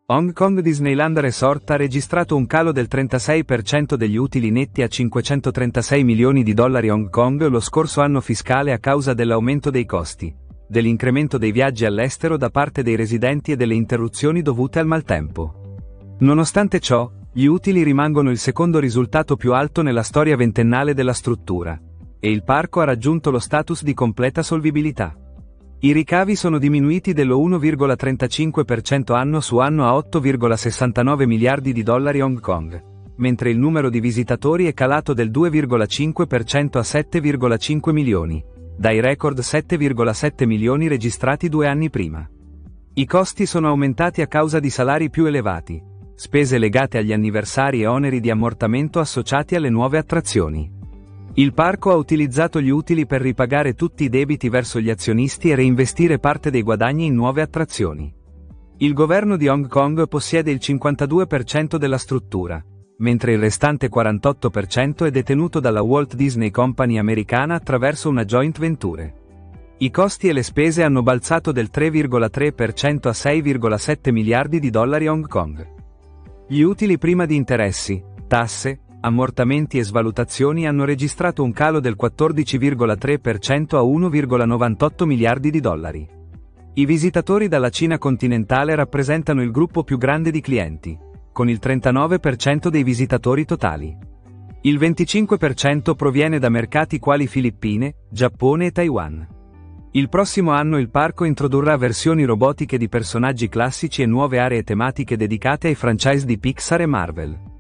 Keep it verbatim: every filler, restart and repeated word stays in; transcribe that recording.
Hong Kong Disneyland Resort ha registrato un calo del trentasei per cento degli utili netti a cinquecentotrentasei milioni di dollari Hong Kong lo scorso anno fiscale a causa dell'aumento dei costi, dell'incremento dei viaggi all'estero da parte dei residenti e delle interruzioni dovute al maltempo. Nonostante ciò, gli utili rimangono il secondo risultato più alto nella storia ventennale della struttura, e il parco ha raggiunto lo status di completa solvibilità. I ricavi sono diminuiti dello uno virgola trentacinque per cento anno su anno a otto virgola sessantanove miliardi di dollari Hong Kong, mentre il numero di visitatori è calato del due virgola cinque per cento a sette virgola cinque milioni, dai record sette virgola sette milioni registrati due anni prima. I costi sono aumentati a causa di salari più elevati, spese legate agli anniversari e oneri di ammortamento associati alle nuove attrazioni. Il parco ha utilizzato gli utili per ripagare tutti i debiti verso gli azionisti e reinvestire parte dei guadagni in nuove attrazioni. Il governo di Hong Kong possiede il cinquantadue per cento della struttura, mentre il restante quarantotto per cento è detenuto dalla Walt Disney Company americana attraverso una joint venture. I costi e le spese hanno balzato del tre virgola tre per cento a sei virgola sette miliardi di dollari Hong Kong. Gli utili prima di interessi, tasse, ammortamenti e svalutazioni hanno registrato un calo del quattordici virgola tre per cento a uno virgola novantotto miliardi di dollari. I visitatori dalla Cina continentale rappresentano il gruppo più grande di clienti, con il trentanove per cento dei visitatori totali. Il venticinque per cento proviene da mercati quali Filippine, Giappone e Taiwan. Il prossimo anno il parco introdurrà versioni robotiche di personaggi classici e nuove aree tematiche dedicate ai franchise di Pixar e Marvel.